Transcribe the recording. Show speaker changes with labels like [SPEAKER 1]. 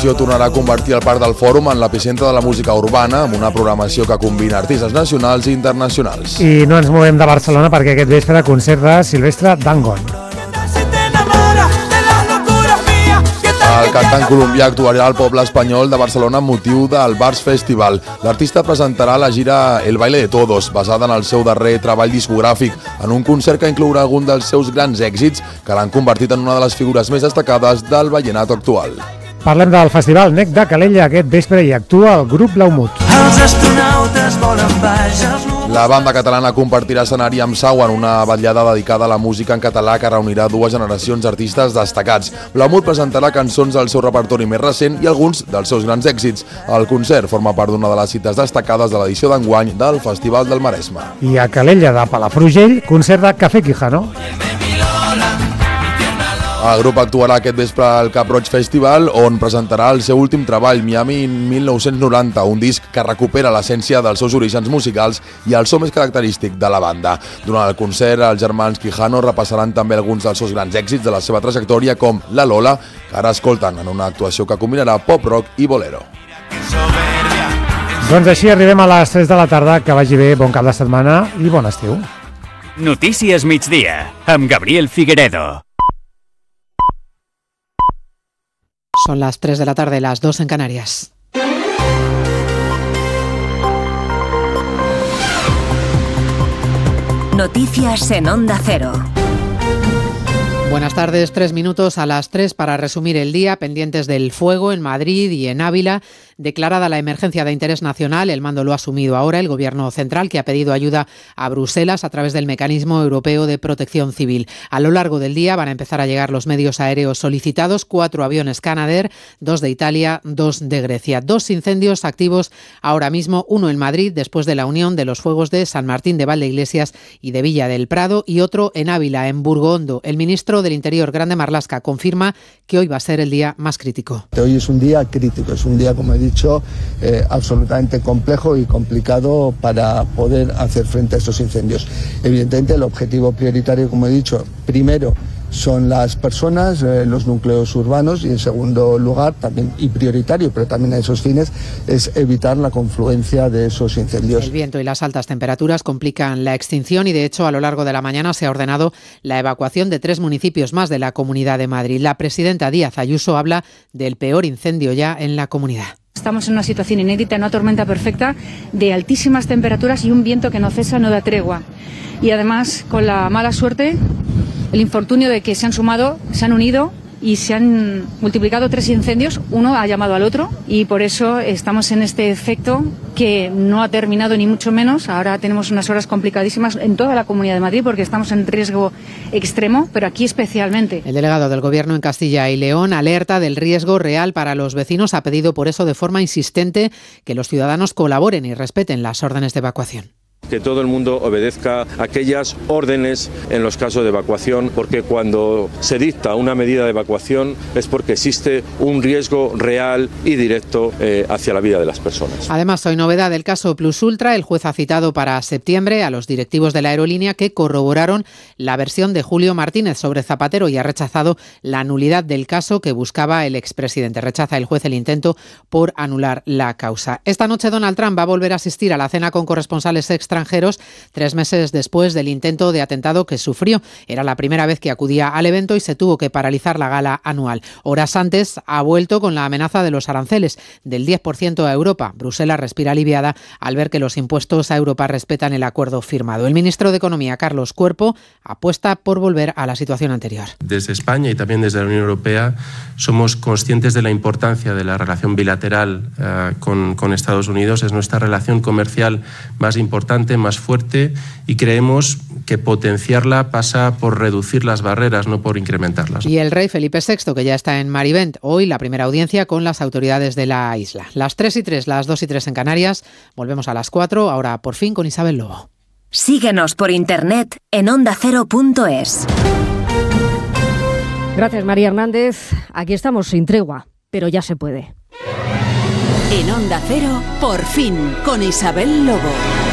[SPEAKER 1] edició tornarà a convertir el Parc del Fòrum en l'epicentre de la música urbana, amb una programació que combina artistes nacionals i internacionals.
[SPEAKER 2] I no ens movem de Barcelona perquè aquest vespre concert de Silvestre Dangon.
[SPEAKER 1] El cantant colombià actuarà al poble espanyol de Barcelona amb motiu del Bars Festival. L'artista presentarà la gira El Baile de Todos, basada en el seu darrer treball discogràfic, en un concert que inclourà algun dels seus grans èxits que l'han convertit en una de les figures més destacades del vallenato actual.
[SPEAKER 2] Parlem del Festival NEC de Calella. Aquest vespre hi actua el grup Blaumut.
[SPEAKER 3] Els astronautes volen baix als núvols.
[SPEAKER 1] La banda catalana compartirà escenari amb Sau en una vetllada dedicada a la música en català que reunirà dues generacions d'artistes destacats. Blaumut presentarà cançons del seu repertori més recent i alguns dels seus grans èxits. El concert forma part d'una de les cites destacades de l'edició d'enguany del Festival del Maresme.
[SPEAKER 2] I a Calella de Palafrugell, concert de Café Quijano.
[SPEAKER 1] El grup actuarà aquest vespre al Cap Roig Festival, on presentarà el seu últim treball, Miami 1990, un disc que recupera l'essència dels seus orígens musicals i el so més característic de la banda. Durant el concert, els germans Quijano repassaran també alguns dels seus grans èxits de la seva trajectòria, com La Lola, que ara escolten en una actuació que combinarà pop-rock i bolero.
[SPEAKER 2] Doncs així arribem a les 3 de la tarda. Que vagi bé, bon cap de setmana i bon estiu.
[SPEAKER 4] Notícies migdia, amb Gabriel Figueredo.
[SPEAKER 5] Son las 3 de la tarde, las 2 en Canarias.
[SPEAKER 6] Noticias en Onda Cero.
[SPEAKER 5] Buenas tardes, 3 minutos a las 3 para resumir el día. Pendientes del fuego en Madrid y en Ávila. Declarada la emergencia de interés nacional, el mando lo ha asumido ahora el Gobierno central, que ha pedido ayuda a Bruselas a través del Mecanismo Europeo de Protección Civil. A lo largo del día van a empezar a llegar los medios aéreos solicitados, 4 aviones Canadair, 2 de Italia, 2 de Grecia. 2 incendios activos ahora mismo, uno en Madrid después de la unión de los fuegos de San Martín de Valdeiglesias y de Villa del Prado, y otro en Ávila, en Burgondo. El ministro del Interior, Grande Marlaska, confirma que hoy va a ser el día más crítico.
[SPEAKER 7] Hoy es un día crítico, es un día, como he dicho, absolutamente complejo y complicado para poder hacer frente a estos incendios. Evidentemente, el objetivo prioritario, como he dicho, primero son las personas, los núcleos urbanos, y en segundo lugar, también y prioritario, pero también a esos fines, es evitar la confluencia de esos incendios.
[SPEAKER 5] El viento y las altas temperaturas complican la extinción y, de hecho, a lo largo de la mañana se ha ordenado la evacuación de 3 municipios más de la Comunidad de Madrid. La presidenta Díaz Ayuso habla del peor incendio ya en la comunidad.
[SPEAKER 8] Estamos en una situación inédita, una tormenta perfecta de altísimas temperaturas y un viento que no cesa, no da tregua. Y además, con la mala suerte, el infortunio de que se han unido y se han multiplicado 3 incendios, uno ha llamado al otro, y por eso estamos en este efecto que no ha terminado ni mucho menos. Ahora tenemos unas horas complicadísimas en toda la Comunidad de Madrid porque estamos en riesgo extremo, pero aquí especialmente.
[SPEAKER 5] El delegado del Gobierno en Castilla y León alerta del riesgo real para los vecinos. Ha pedido por eso de forma insistente que los ciudadanos colaboren y respeten las órdenes de evacuación.
[SPEAKER 9] Que todo el mundo obedezca aquellas órdenes en los casos de evacuación, porque cuando se dicta una medida de evacuación es porque existe un riesgo real y directo hacia la vida de las personas.
[SPEAKER 5] Además, hoy novedad del caso Plus Ultra. El juez ha citado para septiembre a los directivos de la aerolínea que corroboraron la versión de Julio Martínez sobre Zapatero y ha rechazado la nulidad del caso que buscaba el expresidente. Rechaza el juez el intento por anular la causa. Esta noche Donald Trump va a volver a asistir a la cena con corresponsales extranjeros 3 meses después del intento de atentado que sufrió. Era la primera vez que acudía al evento y se tuvo que paralizar la gala anual. Horas antes ha vuelto con la amenaza de los aranceles del 10% a Europa. Bruselas respira aliviada al ver que los impuestos a Europa respetan el acuerdo firmado. El ministro de Economía, Carlos Cuerpo, apuesta por volver a la situación anterior.
[SPEAKER 10] Desde España y también desde la Unión Europea somos conscientes de la importancia de la relación bilateral con Estados Unidos. Es nuestra relación comercial más importante, más fuerte, y creemos que potenciarla pasa por reducir las barreras, no por incrementarlas.
[SPEAKER 5] Y el rey Felipe VI, que ya está en Marivent, hoy la primera audiencia con las autoridades de la isla. Las 3:03, las 2:03 en Canarias. Volvemos a las 4, ahora por fin con Isabel Lobo.
[SPEAKER 6] Síguenos por internet en ondacero.es.
[SPEAKER 11] Gracias, María Hernández. Aquí estamos sin tregua, pero ya se puede.
[SPEAKER 6] En Onda Cero, por fin, con Isabel Lobo.